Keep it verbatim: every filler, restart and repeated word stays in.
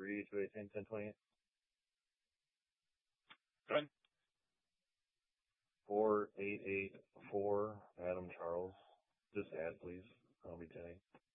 three, two eighteen, ten twenty-eight. Go ahead. four eight eight four, Adam Charles. Just add, please. I'll be ten eight.